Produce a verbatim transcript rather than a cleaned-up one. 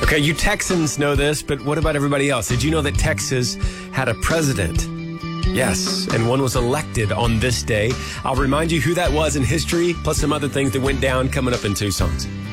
Okay, you Texans know this, but what about everybody else? Did you know that Texas had a president? Yes, and one was elected on this day. I'll remind you who that was in history, plus some other things that went down coming up in two songs.